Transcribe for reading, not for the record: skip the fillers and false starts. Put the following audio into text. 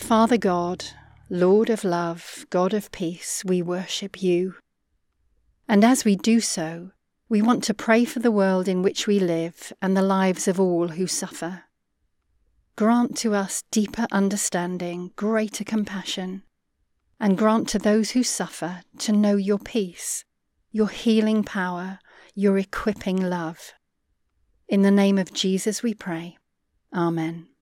Father God, Lord of love, God of peace, we worship you. And as we do so, we want to pray for the world in which we live and the lives of all who suffer. Grant to us deeper understanding, greater compassion, and grant to those who suffer to know your peace, your healing power, your equipping love. In the name of Jesus we pray. Amen.